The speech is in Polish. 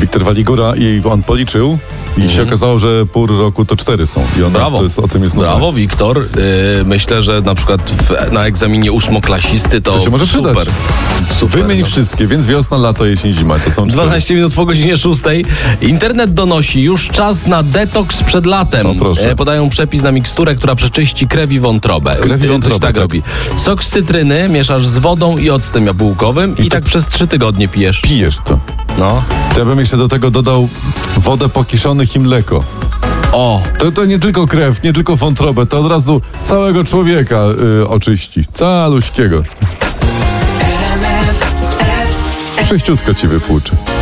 Trwali góra i on policzył i się okazało, że pół roku to 4 są. I ona Brawo. o tym jest Brawo, Wiktor. Myślę, że na przykład na egzaminie ósmoklasisty to się może super. przydać. Super. Wymień no. wszystkie, więc wiosna, lato, jesień, zima. To są 4. 12 minut po godzinie 6. Internet donosi, już czas na detoks przed latem. O, proszę. Podają przepis na miksturę, która przeczyści krew i wątrobę. Krew i To wątrobę, się tak tak. robi. Sok z cytryny mieszasz z wodą i octem jabłkowym i tak przez 3 tygodnie pijesz. Pijesz to. No. To ja bym jeszcze do tego dodał wodę po kiszonych i mleko. O, To nie tylko krew, nie tylko wątrobę, to od razu całego człowieka oczyści. Caluśkiego. Sześciutko ci wypłuczy.